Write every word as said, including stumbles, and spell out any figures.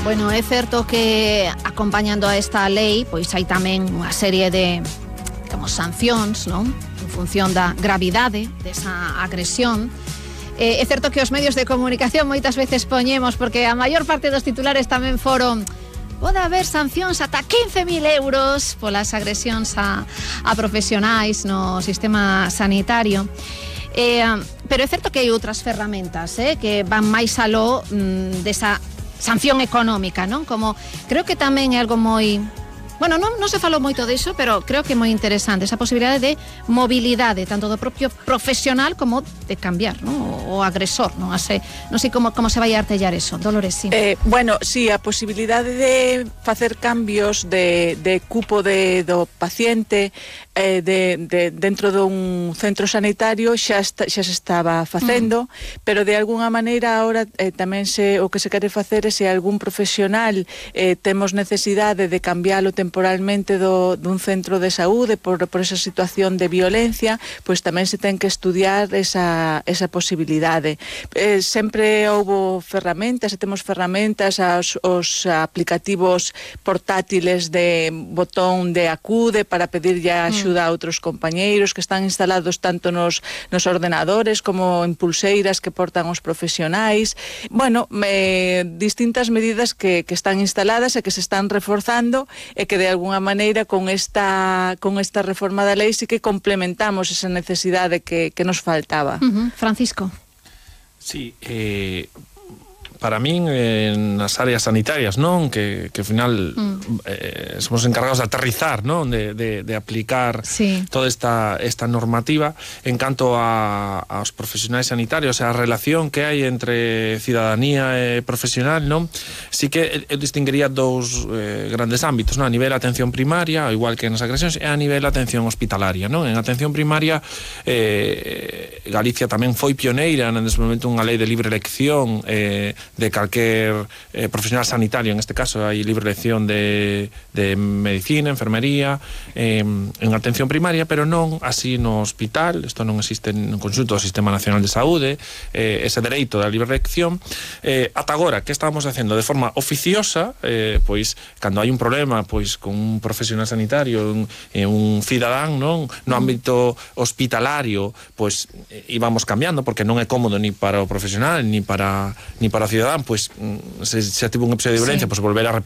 Bueno, é certo que acompañando a esta lei, pois hai tamén unha serie de, digamos, sancións, non? En función da gravidade desa agresión. Eh, é certo que os medios de comunicación moitas veces poñemos, porque a maior parte dos titulares tamén foron pode haber sancións ata quince mil euros polas agresións a, a profesionais no sistema sanitario. Eh, pero é certo que hai outras ferramentas eh, que van máis aló mm, desa sanción económica, non? Como creo que tamén é algo moi... Bueno, non, non se falou moito diso, pero creo que é moi interesante esa posibilidade de mobilidade, tanto do propio profesional como de cambiar, non? O, o agresor, non? Ase, non sei como, como se vai a artellar eso. Dolores, sí. Eh, bueno, sí, a posibilidade de facer cambios de, de cupo de, do paciente eh, de, de, dentro dun centro sanitario xa, está, xa se estaba facendo, mm. pero de alguna maneira ahora eh, tamén se, o que se quere facer é se algún profesional eh, temos necesidade de cambiálo temporalmente do, dun centro de saúde por, por esa situación de violencia, pois tamén se ten que estudiar esa, esa posibilidade. Eh, sempre houbo ferramentas, e temos ferramentas, os, os aplicativos portátiles de botón de acude para pedir ya axuda a outros compañeiros que están instalados tanto nos, nos ordenadores como en pulseiras que portan os profesionais. Bueno, eh, distintas medidas que, que están instaladas e que se están reforzando e que de alguna maneira con esta con esta reforma da lei sí que complementamos esa necesidade que, que nos faltaba. Uh-huh. Francisco. Sí, eh, para min eh, nas áreas sanitarias, non? Que, que ao final mm. eh, somos encargados de aterrizar, non? De, de, de aplicar sí. toda esta, esta normativa en canto a, aos profesionais sanitarios, a relación que hai entre cidadanía e profesional, non? Sí que eu distinguiría dous eh, grandes ámbitos, non? A nivel atención primaria, igual que nas agresións, e a nivel atención hospitalaria, non? En atención primaria eh, Galicia tamén foi pioneira en desenvolvemento unha lei de libre elección eh, de calquer eh, profesional sanitario. En este caso hai libre elección de, de medicina, enfermería eh, en atención primaria, pero non así no hospital. Isto non existe no conxunto do Sistema Nacional de Saúde, eh, ese dereito da libre elección. eh, ata agora, que estábamos facendo de forma oficiosa, eh, pois cando hai un problema pois con un profesional sanitario, un, eh, un cidadán, non? No ámbito hospitalario, pois eh, íbamos cambiando, porque non é cómodo ni para o profesional ni para, ni para o cidadán, pois se, se tivo un episodio de violencia, sí. pois volver a repetir